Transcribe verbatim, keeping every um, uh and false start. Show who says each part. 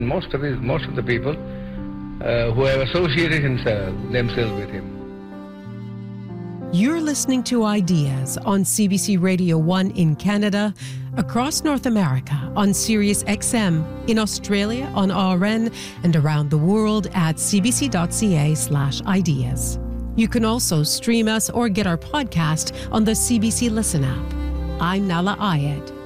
Speaker 1: Most of his, most of the people uh, who have associated himself, themselves with him.
Speaker 2: You're listening to Ideas on C B C Radio one in Canada, across North America on Sirius X M, in Australia on R N, and around the world at cbc.ca slash ideas. You can also stream us or get our podcast on the C B C Listen app. I'm Nala Ayed.